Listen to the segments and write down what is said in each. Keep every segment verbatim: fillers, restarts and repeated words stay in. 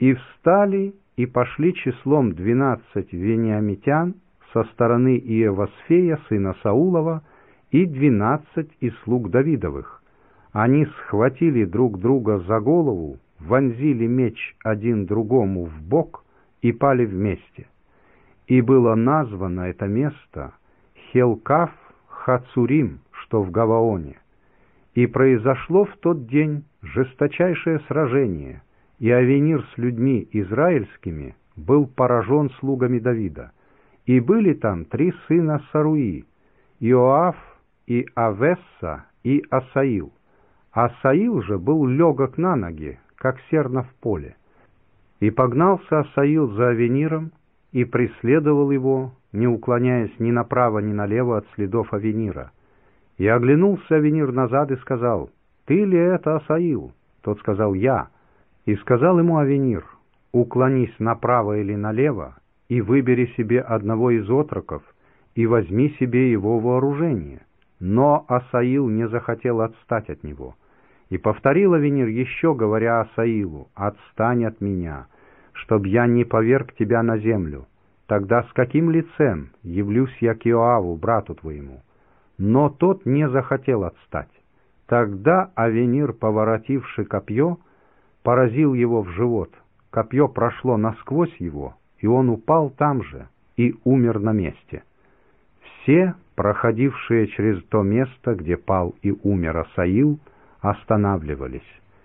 И встали, и пошли числом двенадцать вениамитян со стороны Иевосфея, сына Саулова, и двенадцать из слуг Давидовых. Они схватили друг друга за голову, вонзили меч один другому в бок и пали вместе. И было названо это место Хелкаф Хацурим, что в Гаваоне. И произошло в тот день жесточайшее сражение, и Авенир с людьми израильскими был поражен слугами Давида. И были там три сына Саруи, Иоав, и Авесса, и Асаил. Асаил же был легок на ноги, как серна в поле. И погнался Асаил за Авениром, и преследовал его, не уклоняясь ни направо, ни налево от следов Авенира. И оглянулся Авенир назад и сказал: «Ты ли это, Асаил?» Тот сказал: «Я». И сказал ему Авенир: «Уклонись направо или налево, и выбери себе одного из отроков, и возьми себе его вооружение». Но Асаил не захотел отстать от него. И повторил Авенир еще, говоря Асаилу: «Отстань от меня, чтоб я не поверг тебя на землю. Тогда с каким лицем явлюсь я к Иоаву, брату твоему?» Но тот не захотел отстать. Тогда Авенир, поворотивши копье, поразил его в живот. Копье прошло насквозь его, и он упал там же и умер на месте. Все, проходившие через то место, где пал и умер Асаил, останавливались.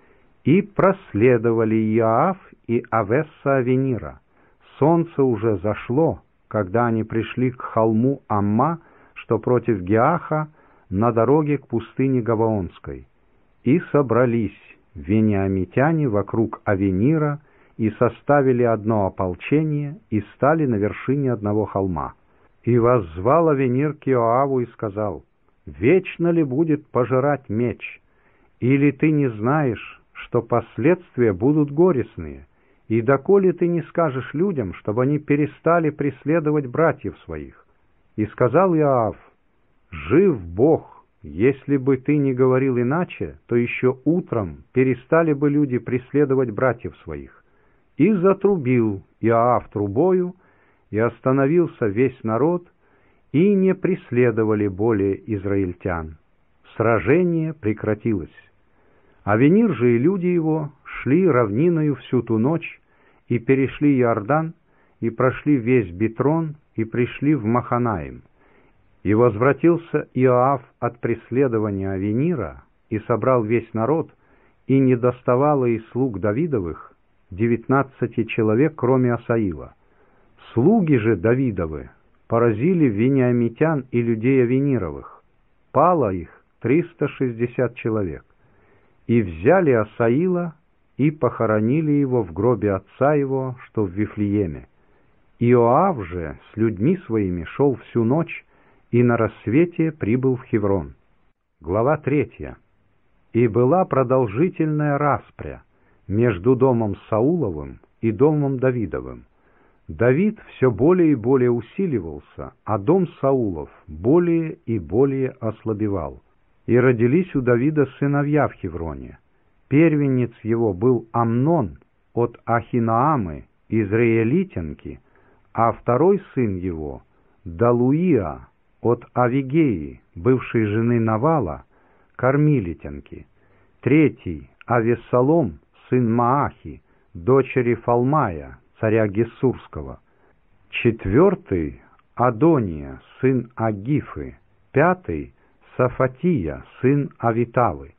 И проследовали Иоав и Авесса Авенира. Солнце уже зашло, когда они пришли к холму Амма, что против Геаха, на дороге к пустыне Гаваонской. И собрались вениамитяне вокруг Авенира, и составили одно ополчение, и стали на вершине одного холма. И воззвал Авенир к Иоаву и сказал: «Вечно ли будет пожирать меч? Или ты не знаешь, что последствия будут горестные? И доколе ты не скажешь людям, чтобы они перестали преследовать братьев своих?» И сказал Иоав: «Жив Бог, если бы ты не говорил иначе, то еще утром перестали бы люди преследовать братьев своих». И затрубил Иоав трубою, и остановился весь народ, и не преследовали более израильтян. Сражение прекратилось. Авенир же и люди его шли равниною всю ту ночь, и перешли Иордан, и прошли весь Битрон, и пришли в Маханаим. И возвратился Иоав от преследования Авенира, и собрал весь народ, и не доставало из слуг Давидовых девятнадцати человек, кроме Асаила. Слуги же Давидовы поразили вениамитян и людей Авенировых. Пало их триста шестьдесят человек. И взяли Асаила, и похоронили его в гробе отца его, что в Вифлееме. Иоав же с людьми своими шел всю ночь, и на рассвете прибыл в Хеврон. Глава третья. И была продолжительная распря между домом Сауловым и домом Давидовым. Давид все более и более усиливался, а дом Саулов более и более ослабевал. И родились у Давида сыновья в Хевроне. Первенец его был Амнон от Ахинаамы, израилитянки, а второй сын его — Далуия от Авигеи, бывшей жены Навала, кормилитянки. Третий — Авессалом, сын Маахи, дочери Фалмая, царя Гессурского. Четвертый — Адония, сын Агифы. Пятый — Сафатия, сын Авитавы.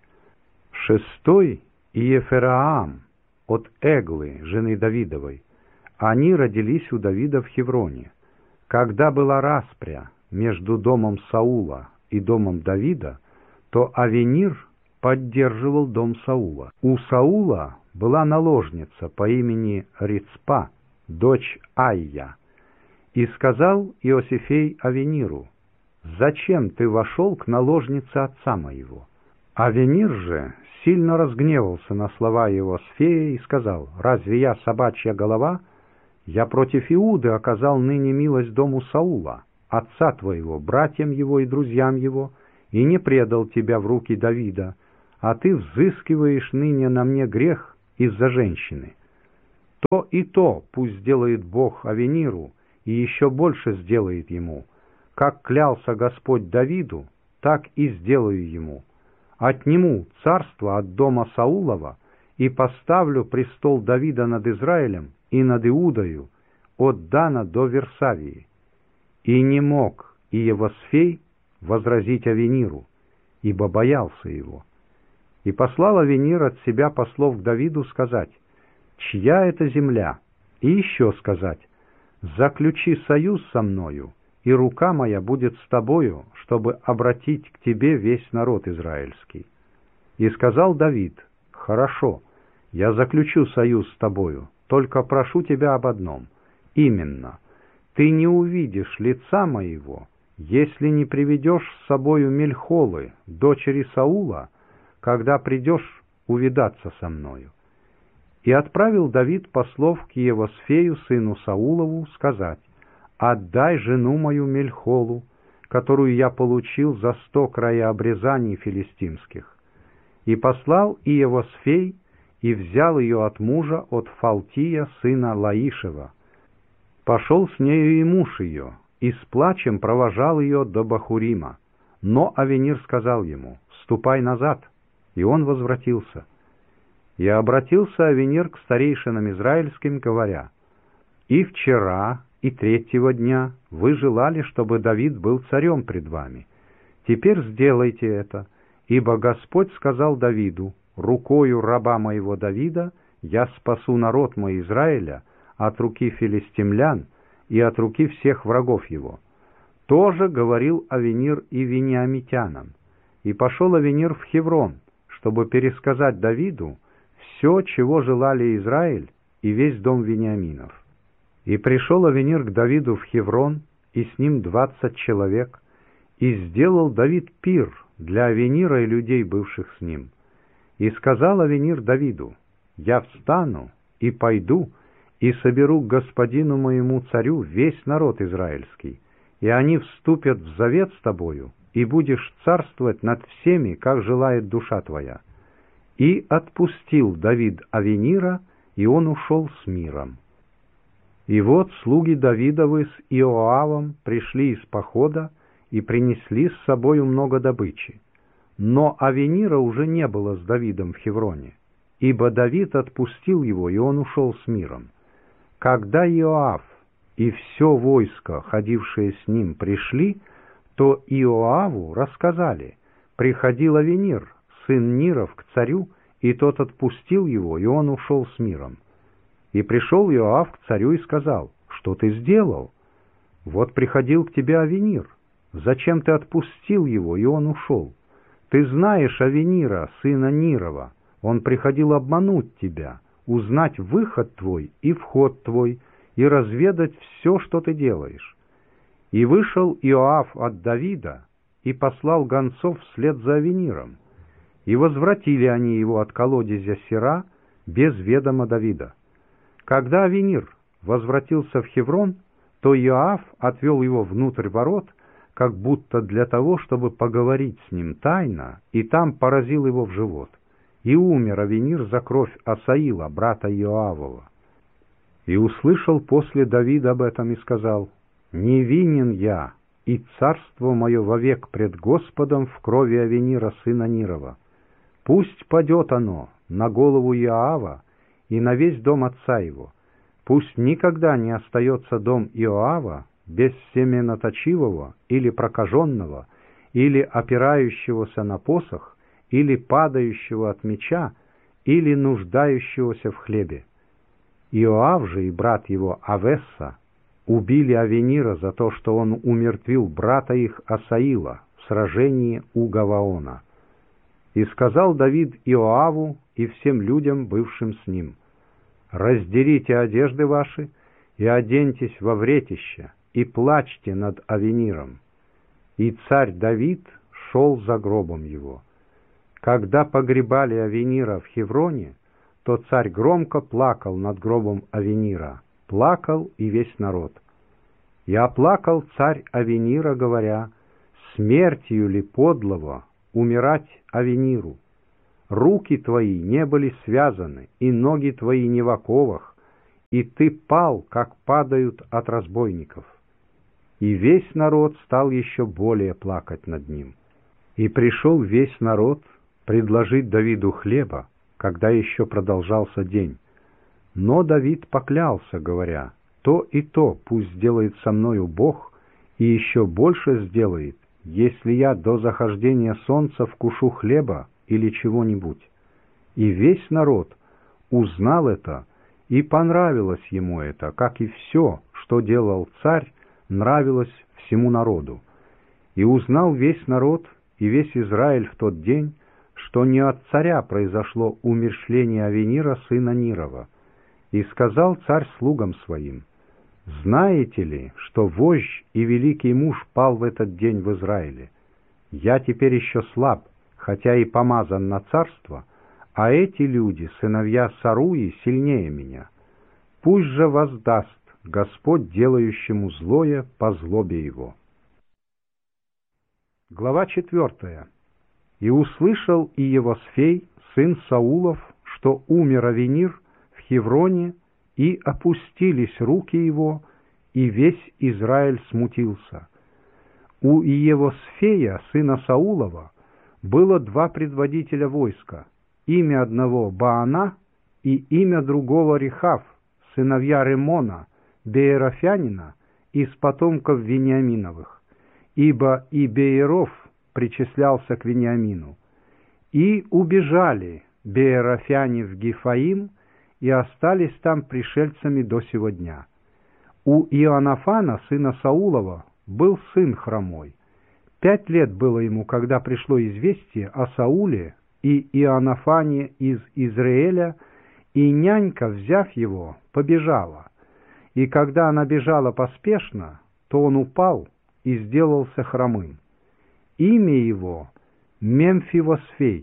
Шестой — Иефераам от Эглы, жены Давидовой. Они родились у Давида в Хевроне. Когда была распря между домом Саула и домом Давида, то Авенир поддерживал дом Саула. У Саула была наложница по имени Рицпа, дочь Айя. И сказал Иосифей Авениру: «Зачем ты вошел к наложнице отца моего?» Авенир же сильно разгневался на слова Иосифея и сказал: «Разве я собачья голова? Я против Иуды оказал ныне милость дому Саула, отца твоего, братьям его и друзьям его, и не предал тебя в руки Давида, а ты взыскиваешь ныне на мне грех из-за женщины». то и то пусть сделает Бог Авениру, и еще больше сделает ему. Как клялся Господь Давиду, так и сделаю ему. Отниму царство от дома Саулова и поставлю престол Давида над Израилем и над Иудою, от Дана до Версавии». И не мог Иевосфей возразить Авениру, ибо боялся его. И послал Авенир от себя послов к Давиду сказать: «Чья это земля?» И еще сказать: «Заключи союз со мною, и рука моя будет с тобою, чтобы обратить к тебе весь народ израильский». И сказал Давид: «Хорошо, я заключу союз с тобою, только прошу тебя об одном, именно, ты не увидишь лица моего, если не приведешь с собою Мельхолы, дочери Саула, когда придешь увидаться со мною». И отправил Давид послов к Иевосфею, сыну Саулову, сказать: «Отдай жену мою Мельхолу, которую я получил за сто краеобрезаний филистимских». И послал Иевосфей, и взял ее от мужа, от Фалтия, сына Лаишева. Пошел с нею и муж ее, и с плачем провожал ее до Бахурима. Но Авенир сказал ему: «Ступай назад». И он возвратился. И обратился Авенир к старейшинам израильским, говоря: «И вчера, и третьего дня вы желали, чтобы Давид был царем пред вами. Теперь сделайте это, ибо Господь сказал Давиду: рукою раба моего Давида я спасу народ мой Израиля от руки филистимлян и от руки всех врагов его». Тоже говорил Авенир и вениамитянам. И пошел Авенир в Хеврон, чтобы пересказать Давиду все, чего желали Израиль и весь дом Вениаминов. И пришел Авенир к Давиду в Хеврон, и с ним двадцать человек, и сделал Давид пир для Авенира и людей, бывших с ним. И сказал Авенир Давиду: «Я встану и пойду, и соберу к господину моему царю весь народ израильский, и они вступят в завет с тобою, и будешь царствовать над всеми, как желает душа твоя». И отпустил Давид Авенира, и он ушел с миром. И вот слуги Давидовы с Иоавом пришли из похода и принесли с собою много добычи. Но Авенира уже не было с Давидом в Хевроне, ибо Давид отпустил его, и он ушел с миром. Когда Иоав и все войско, ходившее с ним, пришли, то Иоаву рассказали: приходил Авенир, сын Ниров, к царю, и тот отпустил его, и он ушел с миром. И пришел Иоав к царю и сказал: «Что ты сделал? Вот приходил к тебе Авенир. Зачем ты отпустил его, и он ушел? Ты знаешь Авенира, сына Нирова. Он приходил обмануть тебя, узнать выход твой и вход твой, и разведать все, что ты делаешь». И вышел Иоав от Давида и послал гонцов вслед за Авениром. И возвратили они его от колодезя Сира без ведома Давида. Когда Авенир возвратился в Хеврон, то Иоав отвел его внутрь ворот, как будто для того, чтобы поговорить с ним тайно, и там поразил его в живот. И умер Авенир за кровь Асаила, брата Иоавова. И услышал после Давид об этом и сказал: «Невинен я, и царство мое вовек пред Господом в крови Авенира, сына Нирова. Пусть падет оно на голову Иоава и на весь дом отца его. Пусть никогда не остается дом Иоава без семеноточивого или прокаженного, или опирающегося на посох, или падающего от меча, или нуждающегося в хлебе». Иоав же и брат его Авесса убили Авенира за то, что он умертвил брата их Асаила в сражении у Гаваона. И сказал Давид Иоаву и всем людям, бывшим с ним: «Раздерите одежды ваши и оденьтесь во вретище, и плачьте над Авениром». И царь Давид шел за гробом его. Когда погребали Авенира в Хевроне, то царь громко плакал над гробом Авенира, плакал и весь народ. И оплакал царь Авенира, говоря: «Смертью ли подлого умирать Авениру? Руки твои не были связаны, и ноги твои не в оковах, и ты пал, как падают от разбойников». И весь народ стал еще более плакать над ним. И пришел весь народ предложить Давиду хлеба, когда еще продолжался день. Но Давид поклялся, говоря: «То и то пусть сделает со мною Бог, и еще больше сделает, если я до захождения солнца вкушу хлеба или чего-нибудь». И весь народ узнал это, и понравилось ему это, как и все, что делал царь, нравилось всему народу. И узнал весь народ и весь Израиль в тот день, что не от царя произошло умерщвление Авенира, сына Нирова. И сказал царь слугам своим: «Знаете ли, что вождь и великий муж пал в этот день в Израиле? Я теперь еще слаб, хотя и помазан на царство, а эти люди, сыновья Саруи, сильнее меня. Пусть же воздаст Господь делающему злое по злобе его». Глава четвертая. «И услышал Иевосфей, сын Саулов, что умер Авенир в Хевроне, и опустились руки его, и весь Израиль смутился. У Иевосфея, сына Саулова, было два предводителя войска, имя одного Баана и имя другого Рехав, сыновья Ремона, Беерофянина, из потомков Вениаминовых, ибо и Бееров причислялся к Вениамину. И убежали Беерофяне в Гифаим, и остались там пришельцами до сего дня. У Иоаннафана, сына Саулова, был сын хромой. Пять лет было ему, когда пришло известие о Сауле и Иоаннафане из Израиля, и нянька, взяв его, побежала. И когда она бежала поспешно, то он упал и сделался хромым. Имя его — Мемфивосфей.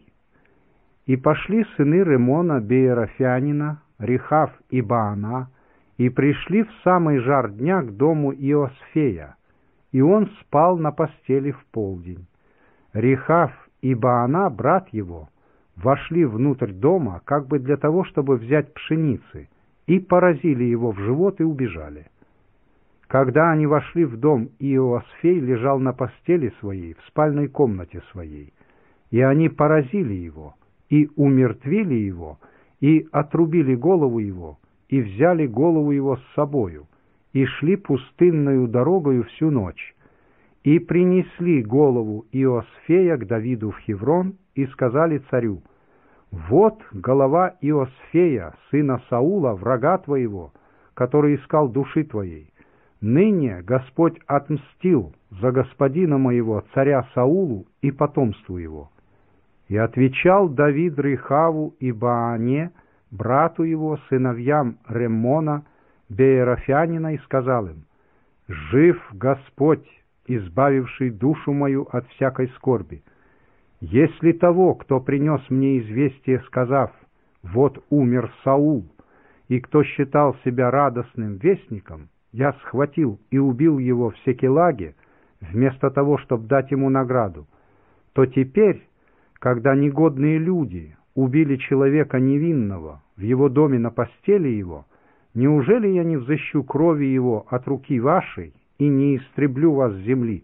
И пошли сыны Ремона Беерофянина, Рехав и Баана, и пришли в самый жар дня к дому Иосфея, и он спал на постели в полдень. Рехав и Баана, брат его, вошли внутрь дома, как бы для того, чтобы взять пшеницы, и поразили его в живот и убежали. Когда они вошли в дом, Иосфей лежал на постели своей, в спальной комнате своей, и они поразили его, и умертвили его, и отрубили голову его, и взяли голову его с собою, и шли пустынною дорогою всю ночь, и принесли голову Иосфея к Давиду в Хеврон, и сказали царю: «Вот голова Иосфея, сына Саула, врага твоего, который искал души твоей. Ныне Господь отмстил за господина моего, царя Саулу, и потомству его». И отвечал Давид Рехаву и Баане, брату его, сыновьям Реммона, Беерофянина, и сказал им: «Жив Господь, избавивший душу мою от всякой скорби. Если того, кто принес мне известие, сказав: вот умер Саул, и кто считал себя радостным вестником, я схватил и убил его в Секелаге, вместо того, чтобы дать ему награду, то теперь, когда негодные люди убили человека невинного в его доме на постели его, неужели я не взыщу крови его от руки вашей и не истреблю вас с земли?»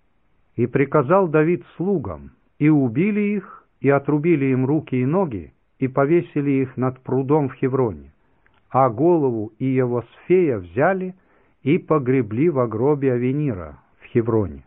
И приказал Давид слугам, и убили их, и отрубили им руки и ноги, и повесили их над прудом в Хевроне, а голову Иевосфея взяли и погребли во гробе Авенира в Хевроне.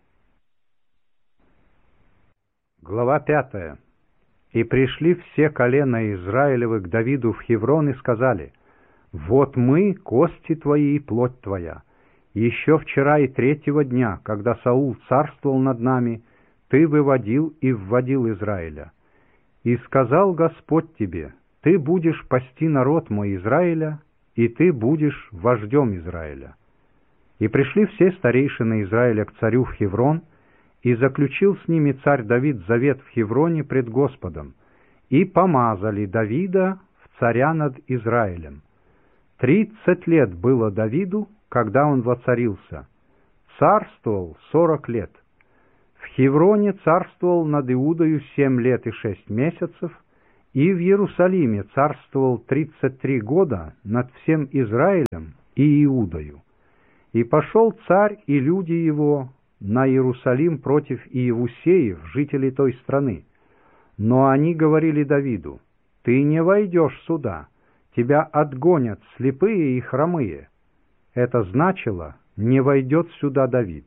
Глава пятая. «И пришли все колена Израилевы к Давиду в Хеврон и сказали: вот мы, кости твои и плоть твоя. Еще вчера и третьего дня, когда Саул царствовал над нами, ты выводил и вводил Израиля. И сказал Господь тебе: ты будешь пасти народ мой Израиля, и ты будешь вождем Израиля». И пришли все старейшины Израиля к царю в Хеврон, и заключил с ними царь Давид завет в Хевроне пред Господом, и помазали Давида в царя над Израилем. Тридцать лет было Давиду, когда он воцарился. Царствовал сорок лет. В Хевроне царствовал над Иудою семь лет и шесть месяцев, и в Иерусалиме царствовал тридцать три года над всем Израилем и Иудою. И пошел царь и люди его на Иерусалим против Иевусеев, жителей той страны. Но они говорили Давиду: «Ты не войдешь сюда, тебя отгонят слепые и хромые». Это значило: «Не войдет сюда Давид».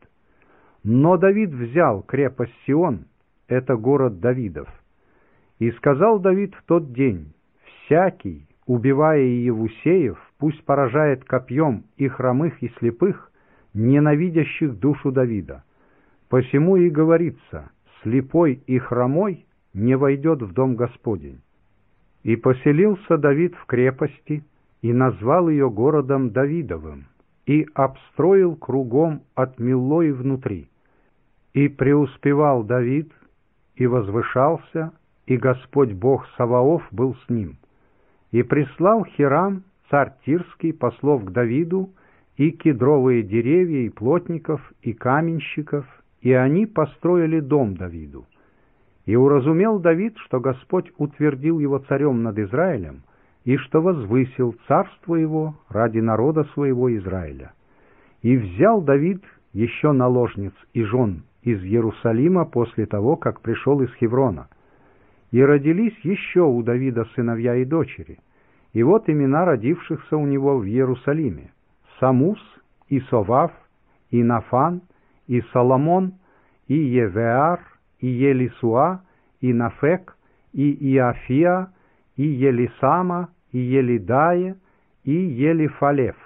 Но Давид взял крепость Сион, это город Давидов. И сказал Давид в тот день: «Всякий, убивая Иевусеев, пусть поражает копьем и хромых, и слепых, ненавидящих душу Давида. Посему и говорится: слепой и хромой не войдет в дом Господень». И поселился Давид в крепости, и назвал ее городом Давидовым, и обстроил кругом от Милло и внутри. И преуспевал Давид, и возвышался, и Господь Бог Саваоф был с ним. И прислал Хирам, царь Тирский, послов к Давиду, и кедровые деревья, и плотников, и каменщиков, и они построили дом Давиду. И уразумел Давид, что Господь утвердил его царем над Израилем, и что возвысил царство его ради народа своего Израиля. И взял Давид еще наложниц и жен из Иерусалима после того, как пришел из Хеврона. И родились еще у Давида сыновья и дочери. И вот имена родившихся у него в Иерусалиме: Самус, и Совав, и Нафан, и Соломон, и Евеар, и Елисуа, и Нафек, и Иафия, и Елисама, и Елидае, и Елифалев.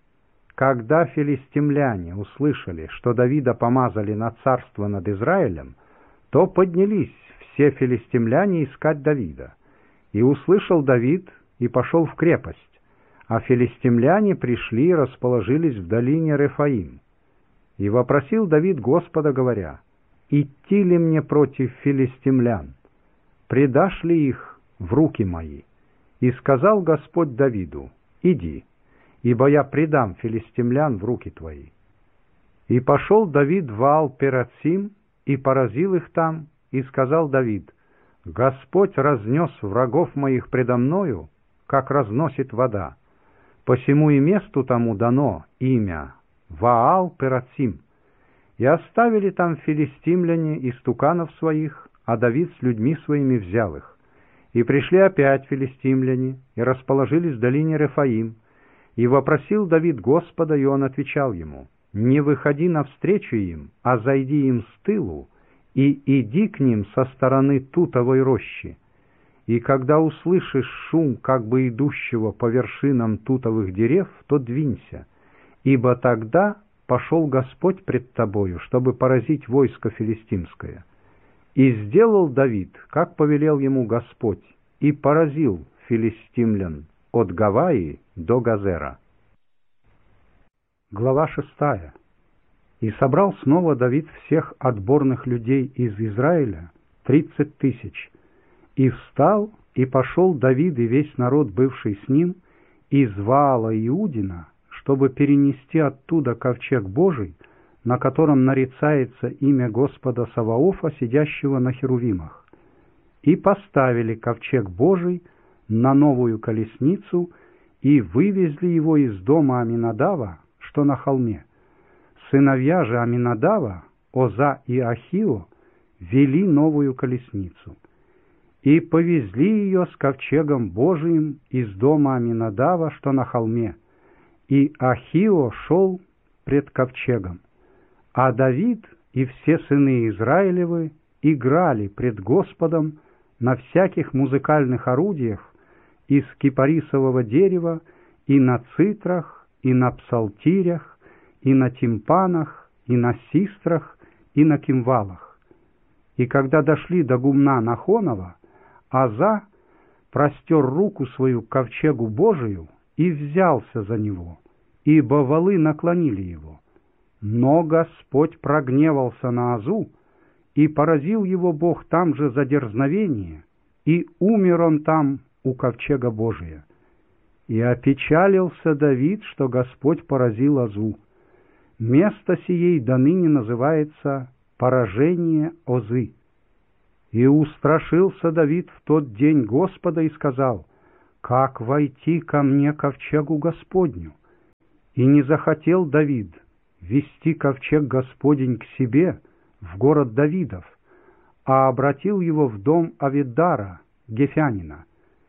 Когда филистимляне услышали, что Давида помазали на царство над Израилем, то поднялись все филистимляне искать Давида. И услышал Давид, и пошел в крепость, а филистимляне пришли и расположились в долине Рефаим. И вопросил Давид Господа, говоря: «Идти ли мне против филистимлян? Предашь ли их в руки мои?» И сказал Господь Давиду: «Иди, ибо я предам филистимлян в руки твои». И пошел Давид в Аал-Перацим, и поразил их там, и сказал Давид: «Господь разнес врагов моих предо мною, как разносит вода. Посему и месту тому дано имя Ваал-Перацим». И оставили там филистимляне истуканов своих, а Давид с людьми своими взял их. И пришли опять филистимляне, и расположились в долине Рефаим. И вопросил Давид Господа, и он отвечал ему: «Не выходи навстречу им, а зайди им с тылу, и иди к ним со стороны тутовой рощи. И когда услышишь шум как бы идущего по вершинам тутовых дерев, то двинься, ибо тогда пошел Господь пред тобою, чтобы поразить войско филистимское». И сделал Давид, как повелел ему Господь, и поразил филистимлян от Гаваи до Газера. Глава шестая. И собрал снова Давид всех отборных людей из Израиля, тридцать тысяч. И встал, и пошел Давид и весь народ, бывший с ним, из Ваала Иудина, чтобы перенести оттуда ковчег Божий, на котором нарицается имя Господа Саваофа, сидящего на херувимах. И поставили ковчег Божий на новую колесницу, и вывезли его из дома Аминадава, что на холме. Сыновья же Аминадава, Оза и Ахио, вели новую колесницу. И повезли ее с ковчегом Божиим из дома Аминадава, что на холме. И Ахио шел пред ковчегом. А Давид и все сыны Израилевы играли пред Господом на всяких музыкальных орудиях из кипарисового дерева, и на цитрах, и на псалтирях, и на тимпанах, и на систрах, и на кимвалах. И когда дошли до гумна Нахонова, Аза простер руку свою к ковчегу Божию и взялся за него, ибо валы наклонили его. Но Господь прогневался на Азу, и поразил его Бог там же за дерзновение, и умер он там у ковчега Божия. И опечалился Давид, что Господь поразил Азу. Место сие до ныне называется «поражение Озы». И устрашился Давид в тот день Господа и сказал: «Как войти ко мне ковчегу Господню?» И не захотел Давид вести ковчег Господень к себе в город Давидов, а обратил его в дом Авидара, гефянина.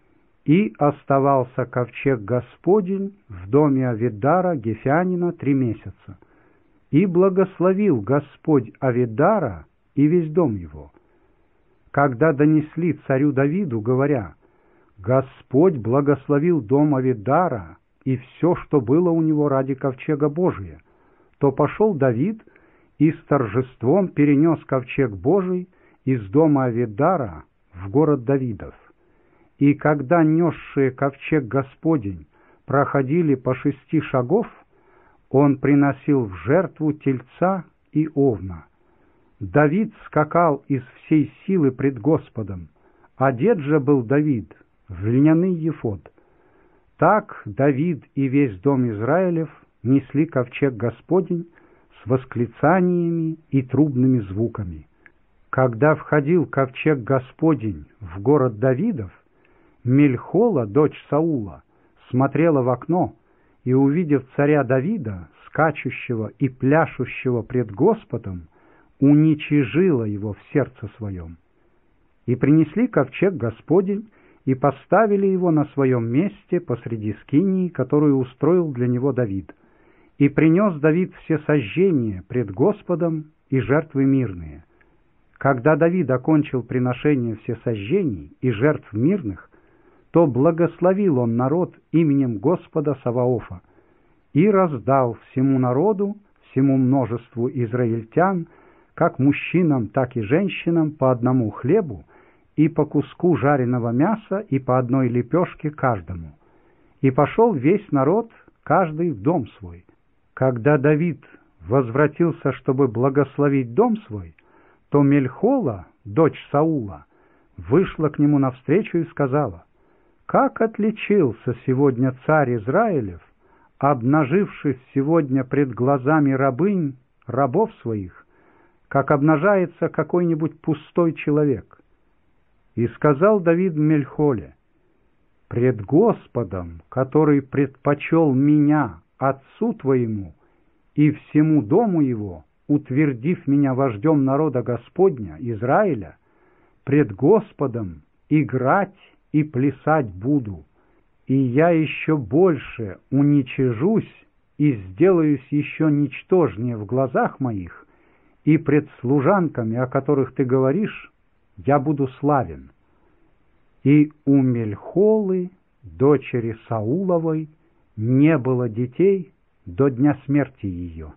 И оставался ковчег Господень в доме Авидара, гефянина, три месяца. И благословил Господь Авидара и весь дом его. Когда донесли царю Давиду, говоря: «Господь благословил дом Авидара и все, что было у него ради ковчега Божия», то пошел Давид и с торжеством перенес ковчег Божий из дома Авидара в город Давидов. И когда несшие ковчег Господень проходили по шести шагов, он приносил в жертву тельца и овна. Давид скакал из всей силы пред Господом, одет же был Давид в льняный ефод. Так Давид и весь дом Израилев несли ковчег Господень с восклицаниями и трубными звуками. Когда входил ковчег Господень в город Давидов, Мельхола, дочь Саула, смотрела в окно и, увидев царя Давида, скачущего и пляшущего пред Господом, уничижила его в сердце своем. И принесли ковчег Господень и поставили его на своем месте посреди скинии, которую устроил для него Давид. И принес Давид все сожжения пред Господом и жертвы мирные. Когда Давид окончил приношение всесожжений и жертв мирных, то благословил он народ именем Господа Саваофа и раздал всему народу, всему множеству израильтян, как мужчинам, так и женщинам, по одному хлебу и по куску жареного мяса и по одной лепешке каждому. И пошел весь народ, каждый в дом свой. Когда Давид возвратился, чтобы благословить дом свой, то Мельхола, дочь Саула, вышла к нему навстречу и сказала: «Как отличился сегодня царь Израилев, обнажившись сегодня пред глазами рабынь, рабов своих, как обнажается какой-нибудь пустой человек». И сказал Давид Мельхоле: «Пред Господом, который предпочел меня отцу твоему и всему дому его, утвердив меня вождем народа Господня, Израиля, пред Господом играть и плясать буду, и я еще больше уничижусь и сделаюсь еще ничтожнее в глазах моих, и пред служанками, о которых ты говоришь, я буду славен». И у Мельхолы, дочери Сауловой, не было детей до дня смерти ее.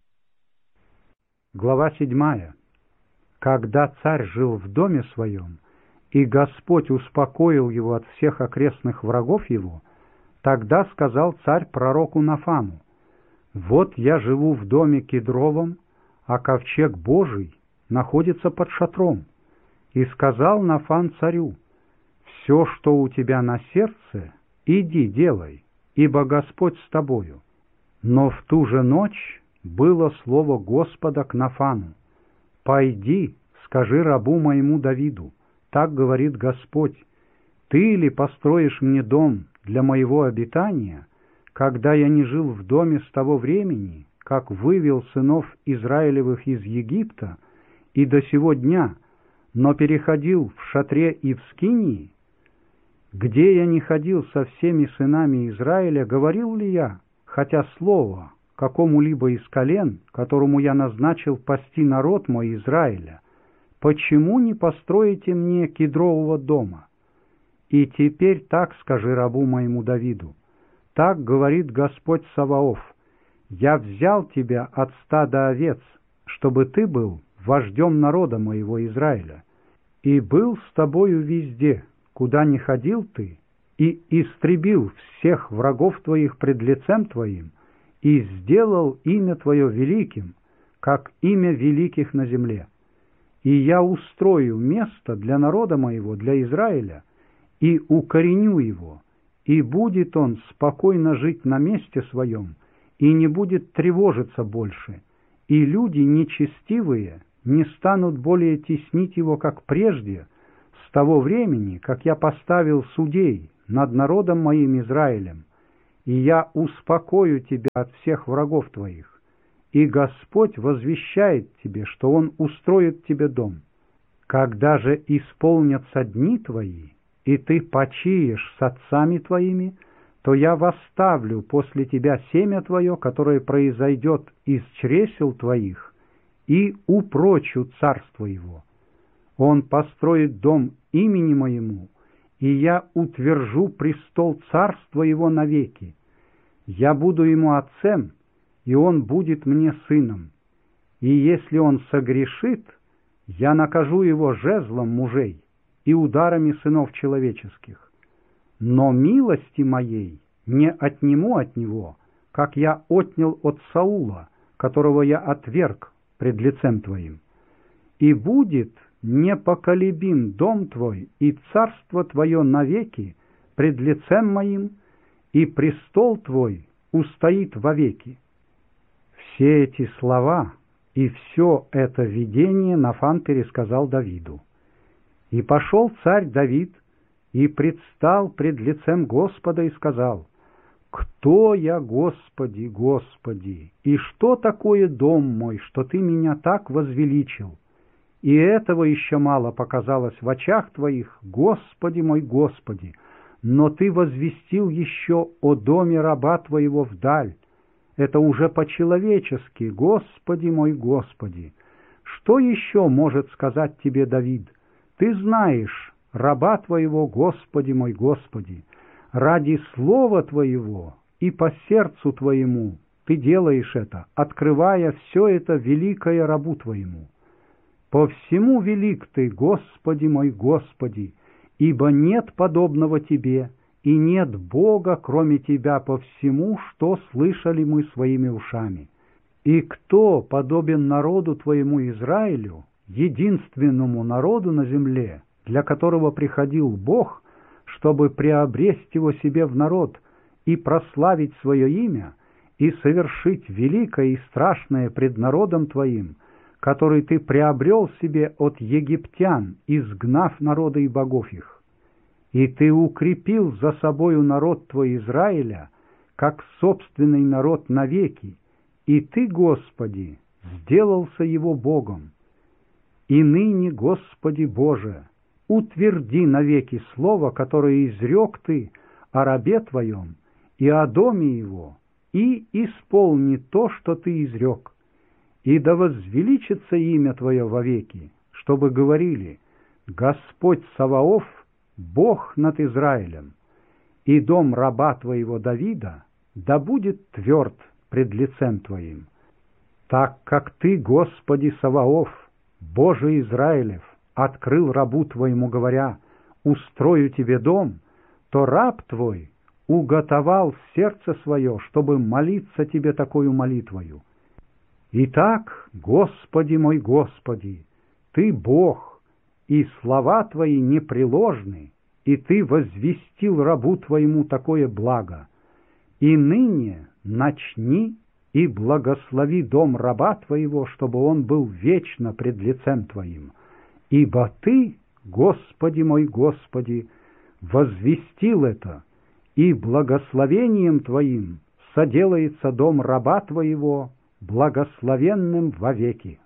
Глава седьмая. Когда царь жил в доме своем, и Господь успокоил его от всех окрестных врагов его, тогда сказал царь пророку Нафану: «Вот я живу в доме кедровом, а ковчег Божий находится под шатром». И сказал Нафан царю: «Все, что у тебя на сердце, иди делай, ибо Господь с тобою». Но в ту же ночь было слово Господа к Нафану: «Пойди, скажи рабу моему Давиду, так говорит Господь: ты ли построишь мне дом для моего обитания, когда я не жил в доме с того времени, как вывел сынов Израилевых из Египта, и до сего дня, но переходил в шатре и в скинии? Где я не ходил со всеми сынами Израиля, говорил ли я, хотя слово, какому-либо из колен, которому я назначил пасти народ мой Израиля: почему не построите мне кедрового дома? И теперь так скажи рабу моему Давиду: так говорит Господь Саваоф: я взял тебя от стада овец, чтобы ты был вождем народа моего Израиля, и был с тобою везде, куда ни ходил ты, и истребил всех врагов твоих пред лицем твоим, и сделал имя твое великим, как имя великих на земле. И я устрою место для народа моего, для Израиля, и укореню его, и будет он спокойно жить на месте своем, и не будет тревожиться больше, и люди нечестивые не станут более теснить его, как прежде, с того времени, как я поставил судей над народом моим Израилем, и я успокою тебя от всех врагов твоих, и Господь возвещает тебе, что Он устроит тебе дом. Когда же исполнятся дни твои, и ты почиешь с отцами твоими, то я восставлю после тебя семя твое, которое произойдет из чресел твоих, и упрочу царство его. Он построит дом имени моему, и я утвержу престол царства его навеки. Я буду ему отцем, и он будет мне сыном. И если он согрешит, я накажу его жезлом мужей и ударами сынов человеческих. Но милости моей не отниму от него, как я отнял от Саула, которого я отверг пред лицем твоим. И будет непоколебим дом твой и царство твое навеки пред лицем моим, и престол твой устоит вовеки». Все эти слова и все это видение Нафан пересказал Давиду. И пошел царь Давид и предстал пред лицем Господа и сказал: «Кто я, Господи, Господи, и что такое дом мой, что Ты меня так возвеличил? И этого еще мало показалось в очах Твоих, Господи мой, Господи, но Ты возвестил еще о доме раба Твоего вдаль. Это уже по-человечески, Господи мой, Господи. Что еще может сказать Тебе Давид? Ты знаешь раба Твоего, Господи мой, Господи. Ради слова Твоего и по сердцу Твоему Ты делаешь это, открывая все это великое рабу Твоему. По всему велик Ты, Господи мой, Господи, ибо нет подобного Тебе, и нет Бога, кроме Тебя, по всему, что слышали мы своими ушами. И кто подобен народу Твоему Израилю, единственному народу на земле, для которого приходил Бог, чтобы приобрести его себе в народ и прославить свое имя, и совершить великое и страшное пред народом Твоим, который Ты приобрел себе от египтян, изгнав народа и богов их. И Ты укрепил за собою народ Твой Израиля, как собственный народ навеки, и Ты, Господи, сделался его Богом. И ныне, Господи Боже, утверди навеки слово, которое изрек Ты о рабе Твоем и о доме его, и исполни то, что Ты изрек. И да возвеличится имя Твое вовеки, чтобы говорили: Господь Саваоф, Бог над Израилем, и дом раба Твоего Давида да будет тверд пред лицем Твоим. Так как Ты, Господи Саваоф, Боже Израилев, открыл рабу Твоему, говоря: устрою тебе дом, то раб Твой уготовал сердце свое, чтобы молиться Тебе такою молитвою. Итак, Господи мой, Господи, Ты Бог, и слова Твои непреложны, и Ты возвестил рабу Твоему такое благо. И ныне начни и благослови дом раба Твоего, чтобы он был вечно пред лицем Твоим. Ибо Ты, Господи мой, Господи, возвестил это, и благословением Твоим соделается дом раба Твоего благословенным вовеки».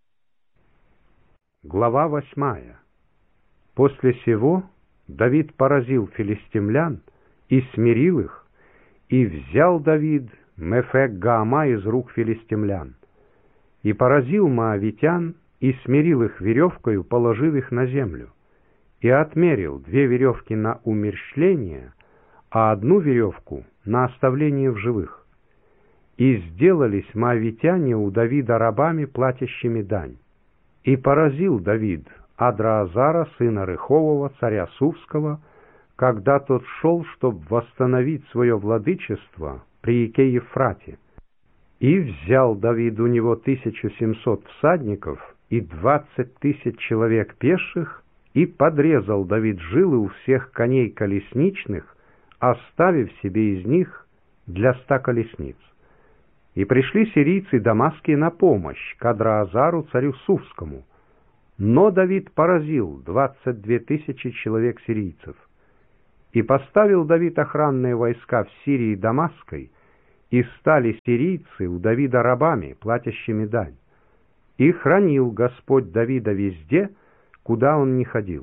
Глава восьмая. После сего Давид поразил филистимлян и смирил их, и взял Давид Мефек-Гаама из рук филистимлян, и поразил моавитян, и смирил их веревкою, положив их на землю, и отмерил две веревки на умерщвление, а одну веревку на оставление в живых. И сделались моавитяне у Давида рабами, платящими дань. И поразил Давид Адраазара, сына Рехового, царя Сувского, когда тот шел, чтобы восстановить свое владычество при реке Ефрате. И взял Давид у него тысячу семьсот всадников и двадцать тысяч человек пеших, и подрезал Давид жилы у всех коней колесничных, оставив себе из них для ста колесниц. И пришли сирийцы дамасские на помощь к Адраазару, царю Сувскому. Но Давид поразил двадцать две тысячи человек сирийцев. И поставил Давид охранные войска в Сирии Дамасской, и стали сирийцы у Давида рабами, платящими дань. И хранил Господь Давида везде, куда он ни ходил.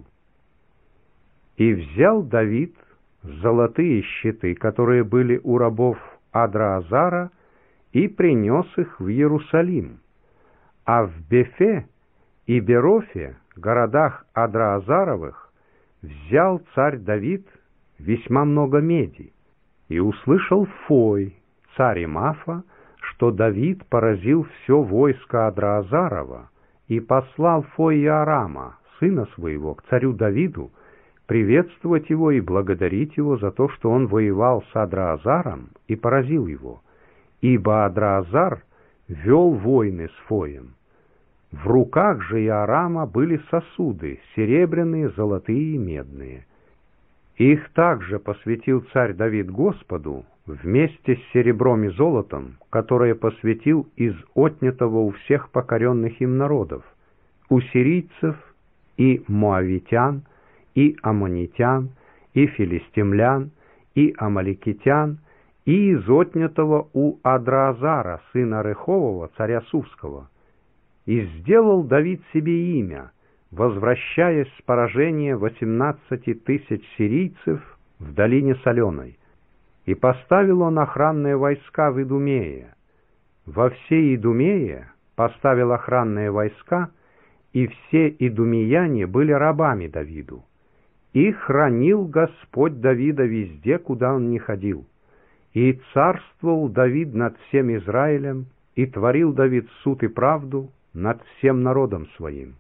И взял Давид золотые щиты, которые были у рабов Адраазара, и принес их в Иерусалим. А в Бефе и Берофе, городах Адраазаровых, взял царь Давид весьма много меди. И услышал Фой, царь Имафа, что Давид поразил все войско Адраазарова, и послал Фой Иорама, сына своего, к царю Давиду, приветствовать его и благодарить его за то, что он воевал с Адраазаром и поразил его, ибо Адраазар вел войны с Фоем. В руках же Иорама были сосуды, серебряные, золотые и медные. Их также посвятил царь Давид Господу вместе с серебром и золотом, которое посвятил из отнятого у всех покоренных им народов, у сирийцев и моавитян, и аммонитян, и филистимлян, и амаликитян, и из отнятого у Адраазара, сына Рехового, царя Сувского. И сделал Давид себе имя, возвращаясь с поражения восемнадцати тысяч сирийцев в долине Соленой. И поставил он охранные войска в Идумее. Во всей Идумее поставил охранные войска, и все идумеяне были рабами Давиду. И хранил Господь Давида везде, куда он ни ходил. И царствовал Давид над всем Израилем, и творил Давид суд и правду над всем народом своим.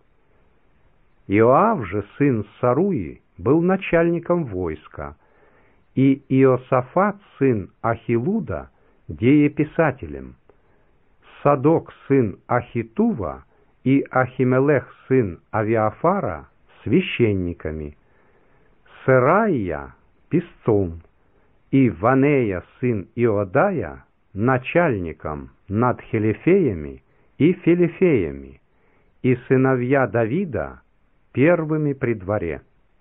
Иоав же, сын Саруи, был начальником войска, и Иосафат, сын Ахилуда, дееписателем, Садок, сын Ахитува, и Ахимелех, сын Авиафара, священниками, Сераия, писцом, и Ванея, сын Иодая, начальником над хелифеями и филифеями, и сыновья Давида первыми при дворе.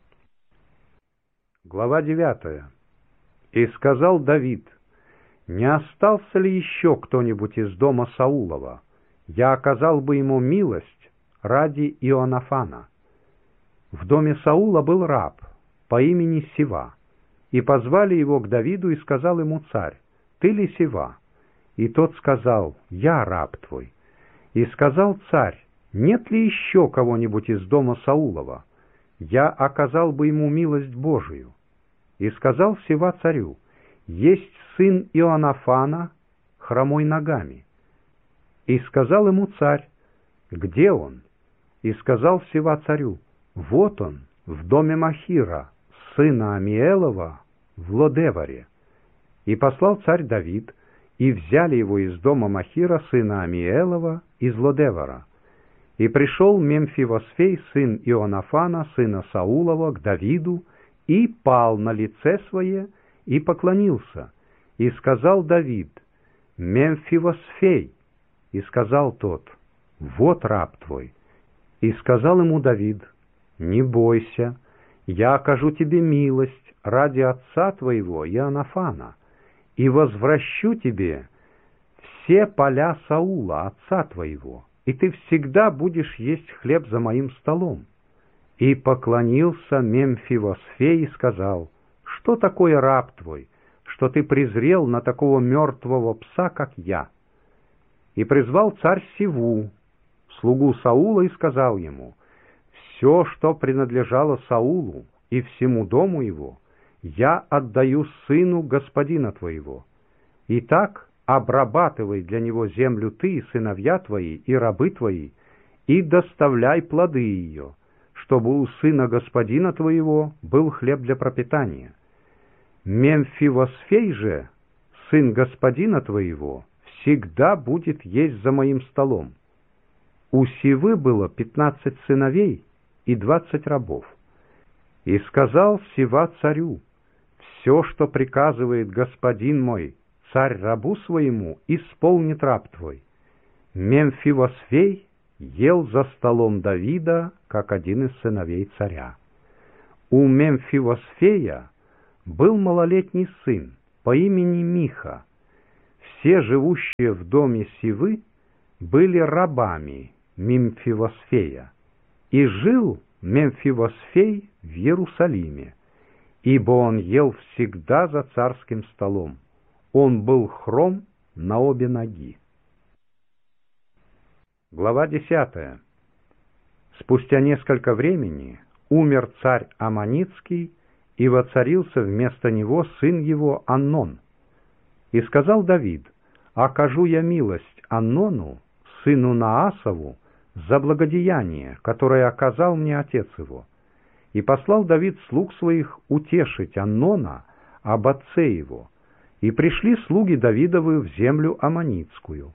Глава девятая. И сказал Давид: «Не остался ли еще кто-нибудь из дома Саулова? Я оказал бы ему милость ради Ионафана». В доме Саула был раб по имени Сива, и позвали его к Давиду, и сказал ему царь: «Ты ли Сива?» И тот сказал: «Я раб твой». И сказал царь: «Нет ли еще кого-нибудь из дома Саулова? Я оказал бы ему милость Божию». И сказал Сива царю: «Есть сын Ионафана, хромой ногами». И сказал ему царь: «Где он?» И сказал Сива царю: «Вот он, в доме Махира, сына Амиэлова, в Лодеваре». И послал царь Давид, и взяли его из дома Махира, сына Амиэлова, из Лодевара. И пришел Мемфивосфей, сын Ионафана, сына Саулова, к Давиду, и пал на лице свое, и поклонился. И сказал Давид: «Мемфивосфей». И сказал тот: «Вот раб твой». И сказал ему Давид: «Не бойся, я окажу тебе милость ради отца твоего Ионафана, и возвращу тебе все поля Саула, отца твоего, и ты всегда будешь есть хлеб за моим столом». И поклонился Мемфивосфей и сказал: «Что такое раб твой, что ты презрел на такого мертвого пса, как я?» И призвал царь Сиву, слугу Саула, и сказал ему: «Все, что принадлежало Саулу и всему дому его, я отдаю сыну господина твоего. Итак, обрабатывай для него землю ты, сыновья твои и рабы твои, и доставляй плоды ее, чтобы у сына господина твоего был хлеб для пропитания. Мемфивосфей же, сын господина твоего, всегда будет есть за моим столом». У Сивы было пятнадцать сыновей и двадцать рабов. И сказал Сива царю: «Все, что приказывает господин мой, царь рабу своему исполнит раб твой. Мемфивосфей ел за столом Давида, как один из сыновей царя. У Мемфивосфея был малолетний сын по имени Миха. Все живущие в доме Сивы были рабами Мемфивосфея, и жил Мемфивосфей в Иерусалиме, ибо он ел всегда за царским столом. Он был хром на обе ноги. Глава десятая. Спустя несколько времени умер царь Аммонитский, и воцарился вместо него сын его Амнон. И сказал Давид: «Окажу я милость Амнону, сыну Наасову, за благодеяние, которое оказал мне отец его». И послал Давид слуг своих утешить Амнона об отце его. И пришли слуги Давидовы в землю Аммонитскую.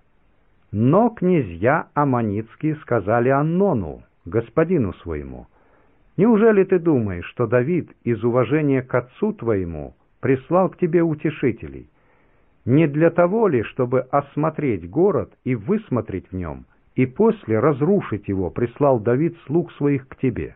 Но князья Аммонитские сказали Амнону, господину своему: «Неужели ты думаешь, что Давид из уважения к отцу твоему прислал к тебе утешителей? Не для того ли, чтобы осмотреть город и высмотреть в нем, и после разрушить его прислал Давид слуг своих к тебе?»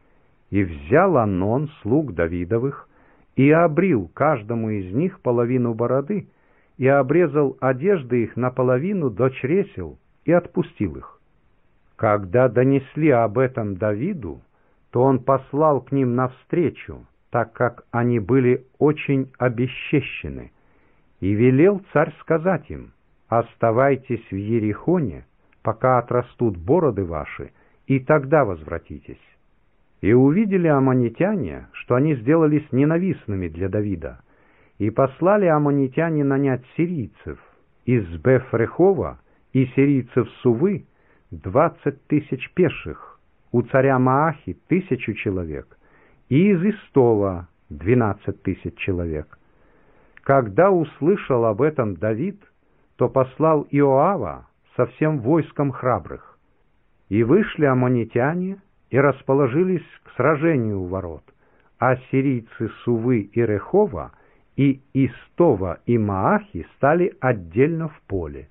И взял Амнон слуг Давидовых, и обрил каждому из них половину бороды, и обрезал одежды их наполовину до чресел, и отпустил их. Когда донесли об этом Давиду, то он послал к ним навстречу, так как они были очень обесчещены, и велел царь сказать им: «Оставайтесь в Иерихоне, пока отрастут бороды ваши, и тогда возвратитесь». И увидели аммонитяне, что они сделались ненавистными для Давида, и послали аммонитяне нанять сирийцев из Бефрехова и сирийцев Сувы двадцать тысяч пеших, у царя Маахи тысячу человек, и из Истова двенадцать тысяч человек. Когда услышал об этом Давид, то послал Иоава со всем войском храбрых. И вышли аммонитяне и расположились к сражению у ворот, а сирийцы Сувы и Рехова и Истова и Маахи стали отдельно в поле.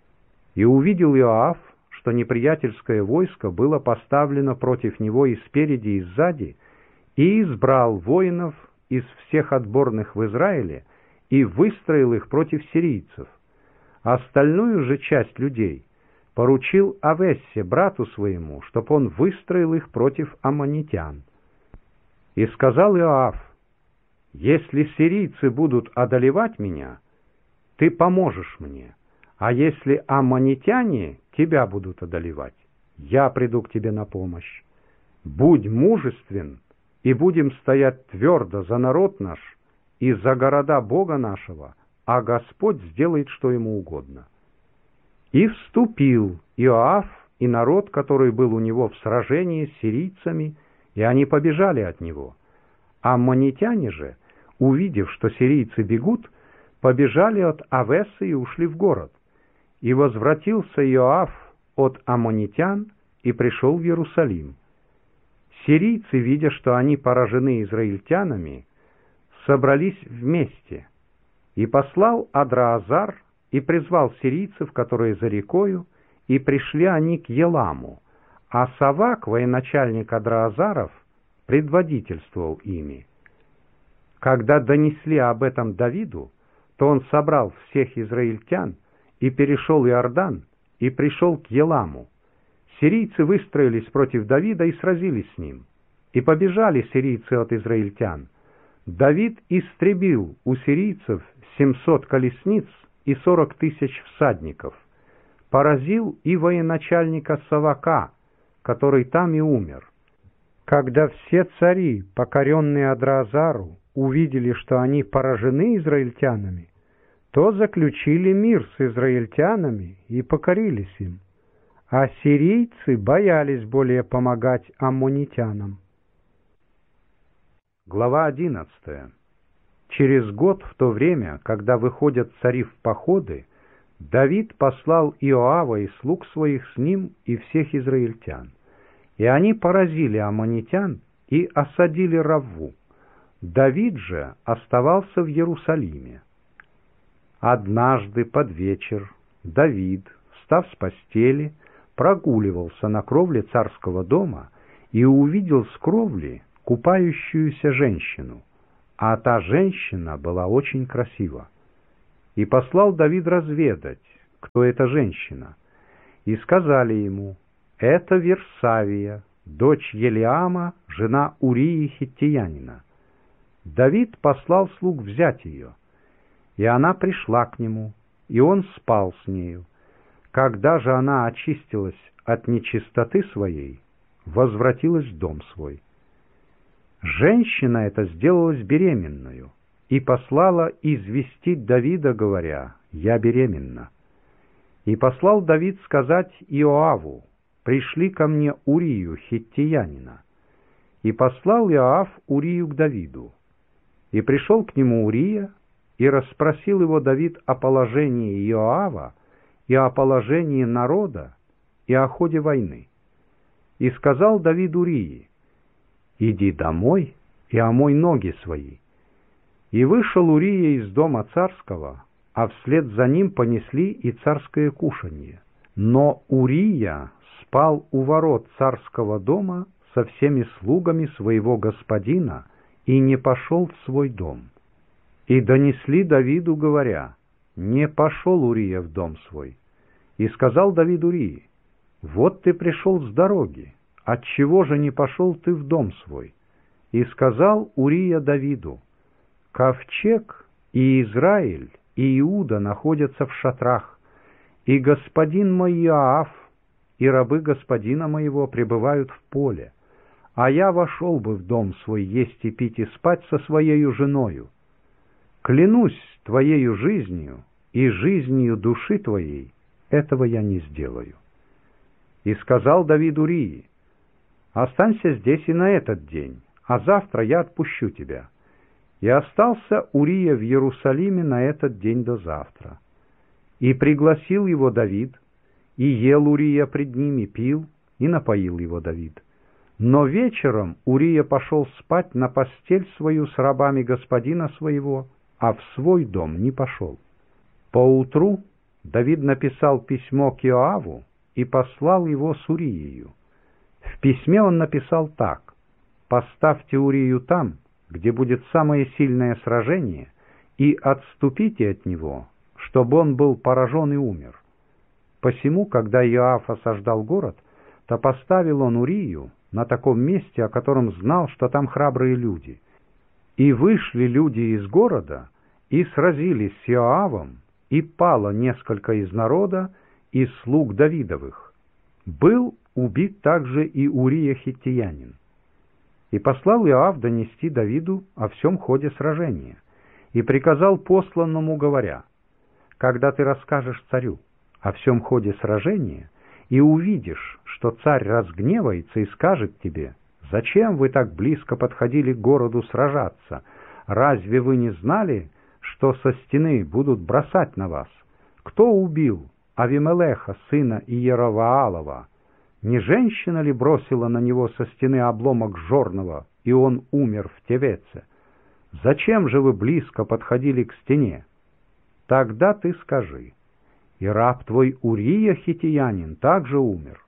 И увидел Иоав, что неприятельское войско было поставлено против него и спереди, и сзади, и избрал воинов из всех отборных в Израиле и выстроил их против сирийцев. Остальную же часть людей поручил Авессе, брату своему, чтоб он выстроил их против аммонитян. И сказал Иоав: «Если сирийцы будут одолевать меня, ты поможешь мне, а если аммонитяне тебя будут одолевать, я приду к тебе на помощь. Будь мужествен, и будем стоять твердо за народ наш и за города Бога нашего, а Господь сделает, что ему угодно». И вступил Иоав и народ, который был у него в сражении с сирийцами, и они побежали от него. Аммонитяне же, увидев, что сирийцы бегут, побежали от Авессы и ушли в город. И возвратился Иоав от аммонитян и пришел в Иерусалим. Сирийцы, видя, что они поражены израильтянами, собрались вместе, и послал Адраазар и призвал сирийцев, которые за рекою, и пришли они к Еламу, а Савак, военачальник Адраазаров, предводительствовал ими. Когда донесли об этом Давиду, то он собрал всех израильтян и перешел Иордан, и пришел к Еламу. Сирийцы выстроились против Давида и сразились с ним, и побежали сирийцы от израильтян. Давид истребил у сирийцев семьсот колесниц и сорок тысяч всадников, поразил и военачальника Савака, который там и умер. Когда все цари, покоренные Адраазару, увидели, что они поражены израильтянами, то заключили мир с израильтянами и покорились им, а сирийцы боялись более помогать аммонитянам. Глава одиннадцатая. Через год, в то время, когда выходят цари в походы, Давид послал Иоава и слуг своих с ним и всех израильтян. И они поразили аммонитян и осадили Равву. Давид же оставался в Иерусалиме. Однажды под вечер Давид, встав с постели, прогуливался на кровле царского дома и увидел с кровли купающуюся женщину, а та женщина была очень красива. И послал Давид разведать, кто эта женщина, и сказали ему: «Это Версавия, дочь Елиама, жена Урии хиттиянина». Давид послал слуг взять ее, и она пришла к нему, и он спал с нею. Когда же она очистилась от нечистоты своей, возвратилась в дом свой. Женщина эта сделалась беременною и послала известить Давида, говоря: «Я беременна». И послал Давид сказать Иоаву: «Пришли ко мне Урию хиттиянина». И послал Иоав Урию к Давиду. И пришел к нему Урия, и расспросил его Давид о положении Иоава и о положении народа и о ходе войны. И сказал Давид Урии: «Иди домой и омой ноги свои». И вышел Урия из дома царского, а вслед за ним понесли и царское кушанье. Но Урия спал у ворот царского дома со всеми слугами своего господина и не пошел в свой дом. И донесли Давиду, говоря: «Не пошел Урия в дом свой». И сказал Давид Урии: «Вот ты пришел с дороги, отчего же не пошел ты в дом свой?» И сказал Урия Давиду: «Ковчег и Израиль и Иуда находятся в шатрах, и господин мой Иоав и рабы господина моего пребывают в поле, а я вошел бы в дом свой есть и пить и спать со своею женою. Клянусь твоею жизнью и жизнью души твоей, этого я не сделаю». И сказал Давид Урии: «Останься здесь и на этот день, а завтра я отпущу тебя». И остался Урия в Иерусалиме на этот день до завтра. И пригласил его Давид, и ел Урия пред ним, и пил, и напоил его Давид. Но вечером Урия пошел спать на постель свою с рабами господина своего, а в свой дом не пошел. Поутру Давид написал письмо к Иоаву и послал его с Уриею. В письме он написал так: «Поставьте Урию там, где будет самое сильное сражение, и отступите от него, чтобы он был поражен и умер». Посему, когда Иоав осаждал город, то поставил он Урию на таком месте, о котором знал, что там храбрые люди. И вышли люди из города, и сразились с Иоавом, и пало несколько из народа, и слуг Давидовых. Был убит также и Урия хиттиянин. И послал Иоав донести Давиду о всем ходе сражения, и приказал посланному, говоря: «Когда ты расскажешь царю о всем ходе сражения, и увидишь, что царь разгневается и скажет тебе: зачем вы так близко подходили к городу сражаться? Разве вы не знали, что со стены будут бросать на вас? Кто убил Авимелеха, сына Иероваалова? Не женщина ли бросила на него со стены обломок жорного, и он умер в Тевеце? Зачем же вы близко подходили к стене? Тогда ты скажи: и раб твой Урия хиттиянин также умер».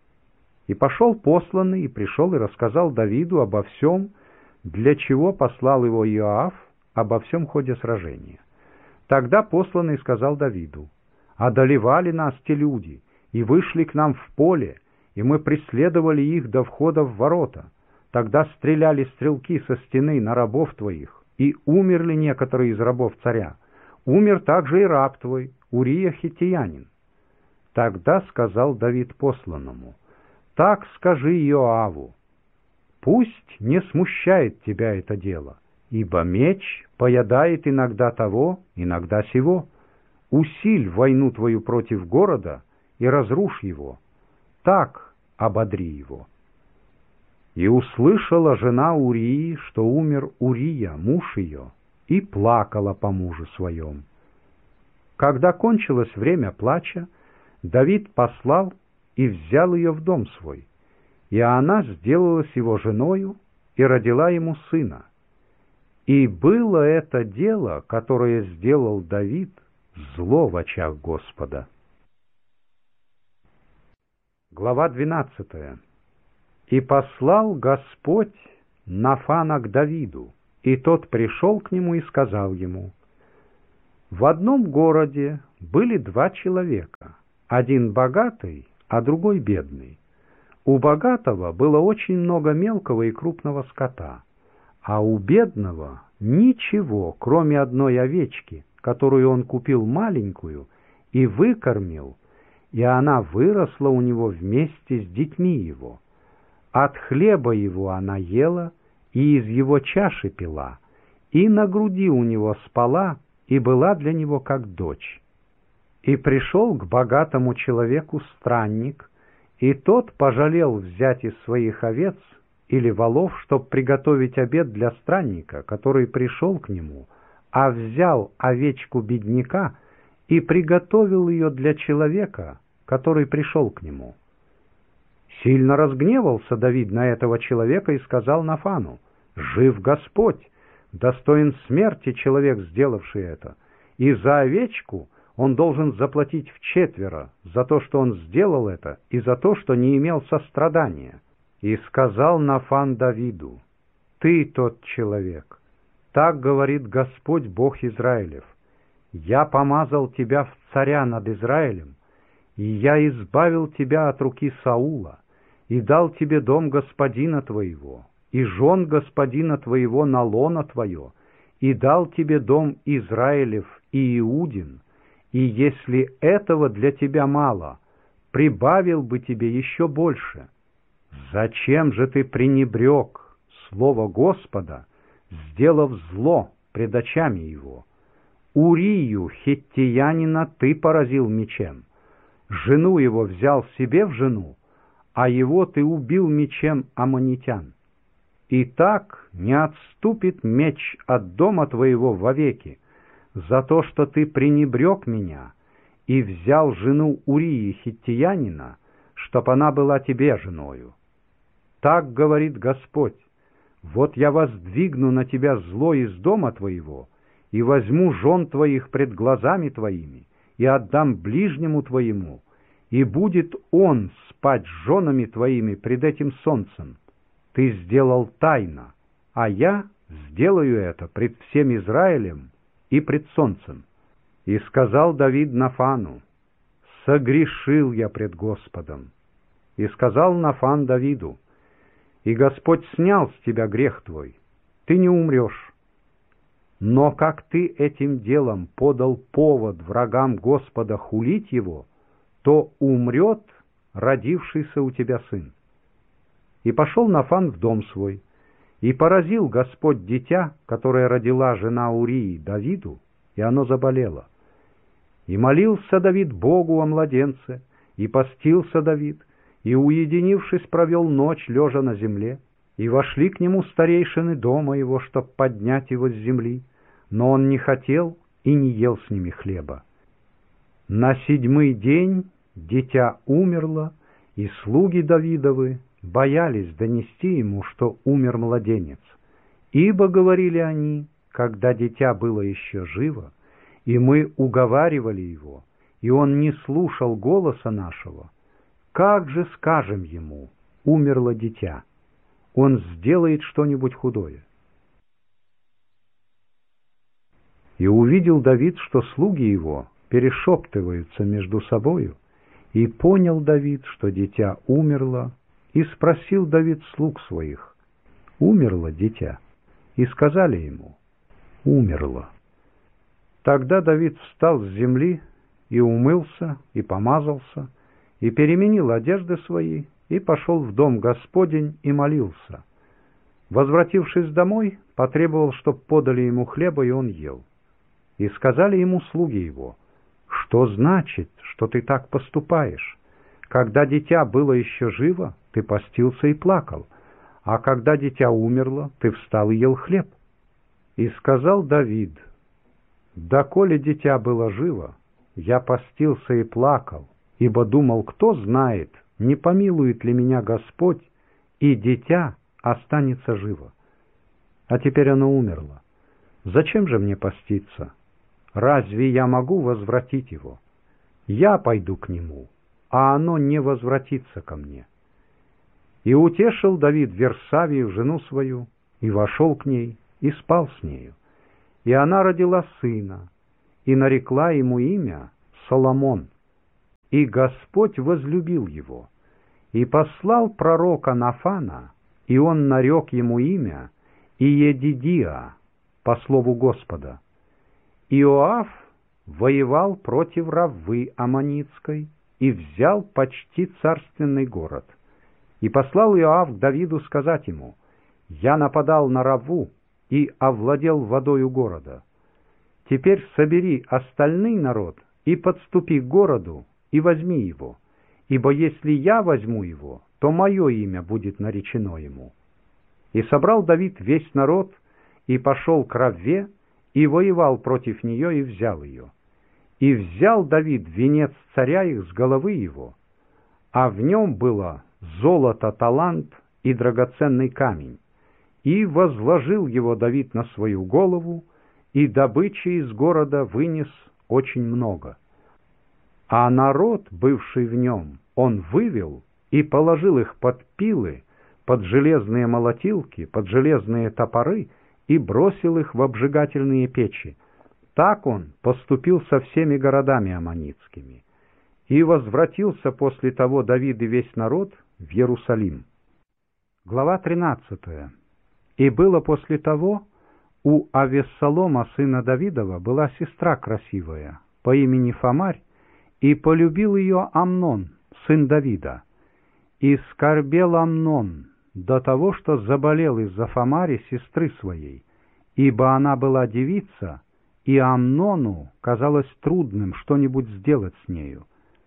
И пошел посланный, и пришел, и рассказал Давиду обо всем, для чего послал его Иоав, обо всем ходе сражения. Тогда посланный сказал Давиду: «Одолевали нас те люди, и вышли к нам в поле, и мы преследовали их до входа в ворота. Тогда стреляли стрелки со стены на рабов твоих, и умерли некоторые из рабов царя. Умер также и раб твой, Урия хиттиянин». Тогда сказал Давид посланному: «Так скажи Иоаву: пусть не смущает тебя это дело, ибо меч поедает иногда того, иногда сего. Усиль войну твою против города и разрушь его. Так ободри его». И услышала жена Урии, что умер Урия, муж ее, и плакала по мужу своем. Когда кончилось время плача, Давид послал и взял ее в дом свой, и она сделалась его женою и родила ему сына. И было это дело, которое сделал Давид, зло в очах Господа. Глава двенадцатая. «И послал Господь Нафана к Давиду, и тот пришел к нему и сказал ему: в одном городе были два человека, один богатый, а другой бедный. У богатого было очень много мелкого и крупного скота, а у бедного ничего, кроме одной овечки, которую он купил маленькую и выкормил, и она выросла у него вместе с детьми его. От хлеба его она ела и из его чаши пила, и на груди у него спала, и была для него как дочь. И пришел к богатому человеку странник, и тот пожалел взять из своих овец или волов, чтобы приготовить обед для странника, который пришел к нему, а взял овечку бедняка и приготовил ее для человека, который пришел к нему. Сильно разгневался Давид на этого человека и сказал Нафану: «Жив Господь! Достоин смерти человек, сделавший это, и за овечку он должен заплатить вчетверо за то, что он сделал это, и за то, что не имел сострадания». И сказал Нафан Давиду: «Ты тот человек. Так говорит Господь Бог Израилев: я помазал тебя в царя над Израилем, и я избавил тебя от руки Саула, и дал тебе дом господина твоего, и жен господина твоего на лоно твое, и дал тебе дом Израилев и Иудин, и если этого для тебя мало, прибавил бы тебе еще больше. Зачем же ты пренебрег слово Господа, сделав зло пред очами его? Урию хиттиянина ты поразил мечем, жену его взял себе в жену, а его ты убил мечем аммонитян. И так не отступит меч от дома твоего вовеки за то, что ты пренебрег меня и взял жену Урии хиттиянина, чтоб она была тебе женою. Так говорит Господь: вот я воздвигну на тебя зло из дома твоего, и возьму жен твоих пред глазами твоими, и отдам ближнему твоему, и будет он спать с женами твоими пред этим солнцем. Ты сделал тайно, а я сделаю это пред всем Израилем и пред солнцем». И сказал Давид Нафану: «Согрешил я пред Господом». И сказал Нафан Давиду: «И Господь снял с тебя грех твой, ты не умрешь. Но как ты этим делом подал повод врагам Господа хулить его, то умрет родившийся у тебя сын». И пошел Нафан в дом свой, и поразил Господь дитя, которое родила жена Урии Давиду, и оно заболело. И молился Давид Богу о младенце, и постился Давид, и, уединившись, провел ночь, лежа на земле, и вошли к нему старейшины дома его, чтоб поднять его с земли, но он не хотел и не ел с ними хлеба. На седьмой день дитя умерло, и слуги Давидовы боялись донести ему, что умер младенец. Ибо, говорили они, когда дитя было еще живо, и мы уговаривали его, и он не слушал голоса нашего, как же скажем ему: умерло дитя? Он сделает что-нибудь худое. И увидел Давид, что слуги его перешептываются между собою, и понял Давид, что дитя умерло, и спросил Давид слуг своих: умерло дитя? И сказали ему: умерло. Тогда Давид встал с земли и умылся, и помазался, и переменил одежды свои, и пошел в дом Господень и молился. Возвратившись домой, потребовал, чтоб подали ему хлеба, и он ел. И сказали ему слуги его: что значит, что ты так поступаешь? Когда дитя было еще живо, ты постился и плакал, а когда дитя умерло, ты встал и ел хлеб. И сказал Давид: доколе дитя было живо, я постился и плакал, ибо думал, кто знает, не помилует ли меня Господь, и дитя останется живо. А теперь оно умерло. Зачем же мне поститься? разве я могу возвратить его? Я пойду к нему, а оно не возвратится ко мне». И утешил Давид Версавию, жену свою, и вошел к ней, и спал с нею. И она родила сына, и нарекла ему имя Соломон. И Господь возлюбил его, и послал пророка Нафана, и он нарек ему имя Иедидия, по слову Господа. Иоав воевал против Раввы Аммонитской и взял почти царственный город. И послал Иоав к Давиду сказать ему: «Я нападал на Равву и овладел водою города. Теперь собери остальный народ и подступи к городу и возьми его, ибо если я возьму его, то мое имя будет наречено ему». И собрал Давид весь народ, и пошел к Равве, и воевал против нее, и взял ее. И взял Давид венец царя их с головы его, а в нем было золото, талант и драгоценный камень. И возложил его Давид на свою голову, и добычи из города вынес очень много. А народ, бывший в нем, он вывел и положил их под пилы, под железные молотилки, под железные топоры, и бросил их в обжигательные печи. Так он поступил со всеми городами аммонитскими. И возвратился после того Давид и весь народ в Иерусалим. Глава тринадцатая. И было после того, у Авессалома, сына Давидова, была сестра красивая, по имени Фамарь, и полюбил ее Амнон, сын Давида. И скорбел Амнон до того, что заболел из-за Фамари, сестры своей, ибо она была девица, и Амнону казалось трудным что-нибудь сделать с нею.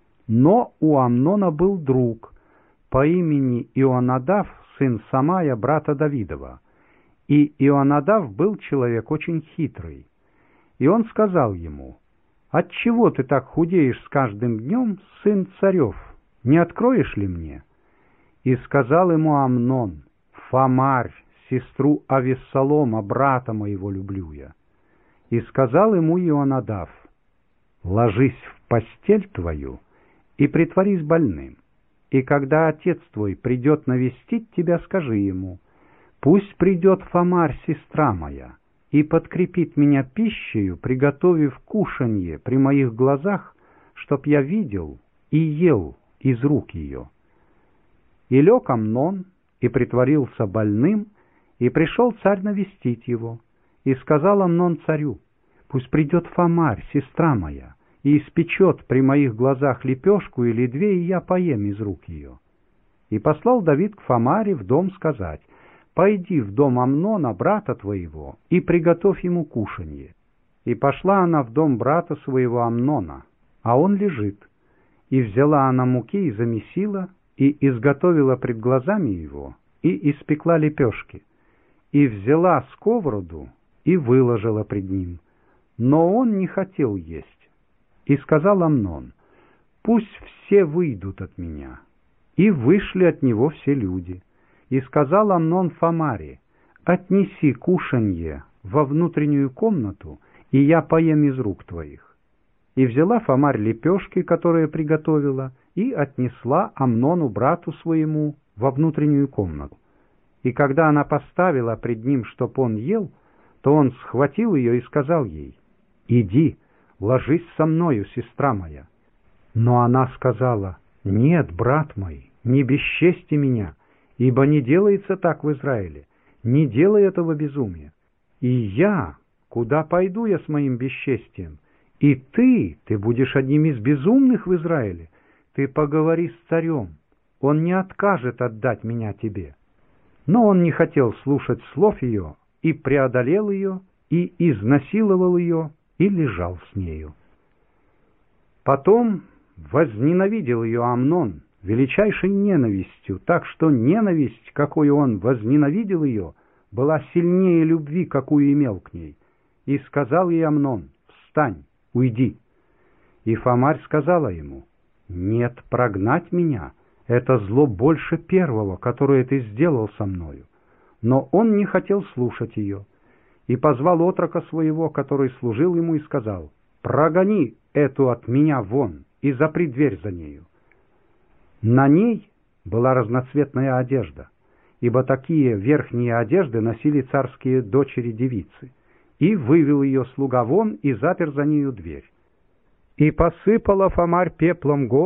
Но у Амнона был друг по имени Ионадав, сын Самая, брата Давидова. И Ионадав был человек очень хитрый. И он сказал ему: «Отчего ты так худеешь с каждым днем, сын царев? Не откроешь ли мне?» И сказал ему Амнон: «Фамарь, сестру Авессалома, брата моего, люблю я». И сказал ему Ионадав: «Ложись в постель твою и притворись больным, и когда отец твой придет навестить тебя, скажи ему: пусть придет Фамарь, сестра моя, и подкрепит меня пищею, приготовив кушанье при моих глазах, чтоб я видел и ел из рук ее». И лег Амнон, и притворился больным, и пришел царь навестить его. И сказал Амнон царю: «Пусть придет Фамарь, сестра моя, и испечет при моих глазах лепешку или две, и я поем из рук ее». И послал Давид к Фамаре в дом сказать: «Пойди в дом Амнона, брата твоего, и приготовь ему кушанье». И пошла она в дом брата своего Амнона, а он лежит. И взяла она муки и замесила, и изготовила пред глазами его, и испекла лепешки. И взяла сковороду, и выложила пред ним. Но он не хотел есть. И сказал Амнон: «Пусть все выйдут от меня». И вышли от него все люди. И сказал Амнон Фамаре: «Отнеси кушанье во внутреннюю комнату, и я поем из рук твоих». И взяла Фамарь лепешки, которые приготовила, и отнесла Амнону, брату своему, во внутреннюю комнату. И когда она поставила пред ним, чтоб он ел, то он схватил ее и сказал ей: «Иди, ложись со мною, сестра моя». Но она сказала: «Нет, брат мой, не бесчести меня, ибо не делается так в Израиле, не делай этого безумия. И я, куда пойду я с моим бесчестием? И ты, ты будешь одним из безумных в Израиле. Ты поговори с царем, он не откажет отдать меня тебе». Но он не хотел слушать слов ее, и преодолел ее, и изнасиловал ее, и лежал с нею. Потом возненавидел ее Амнон величайшей ненавистью, так что ненависть, какой он возненавидел ее, была сильнее любви, какую имел к ней. И сказал ей Амнон: «Встань, уйди». И Фамарь сказала ему: «Нет, прогнать меня — это зло больше первого, которое ты сделал со мною». Но он не хотел слушать ее. и позвал отрока своего, который служил ему, и сказал: «Прогони эту от меня вон и запри дверь за нею». На ней была разноцветная одежда, ибо такие верхние одежды носили царские дочери-девицы, и вывел ее слуга вон и запер за нею дверь. И посыпала Фомарь пеплом голову